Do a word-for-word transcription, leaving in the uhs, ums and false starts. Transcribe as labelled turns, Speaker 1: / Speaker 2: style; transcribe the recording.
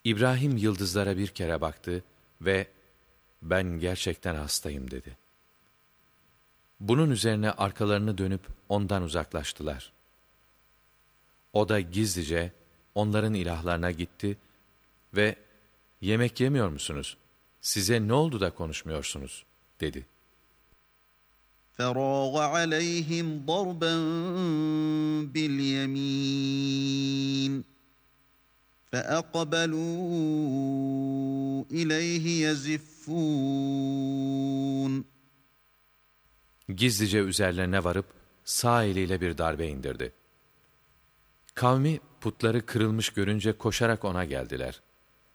Speaker 1: İbrahim yıldızlara bir kere baktı ve ben gerçekten hastayım dedi. Bunun üzerine arkalarını dönüp ondan uzaklaştılar. O da gizlice onların ilahlarına gitti ve yemek yemiyor musunuz? Size ne oldu da konuşmuyorsunuz? dedi.
Speaker 2: فَرَاغَ عَلَيْهِمْ ضَرْبًا بِالْيَمِينِ فَأَقْبَلُوا إِلَيْهِ يَزِفُّونَ
Speaker 1: Gizlice üzerlerine varıp sağ eliyle bir darbe indirdi. Kavmi putları kırılmış görünce koşarak ona geldiler.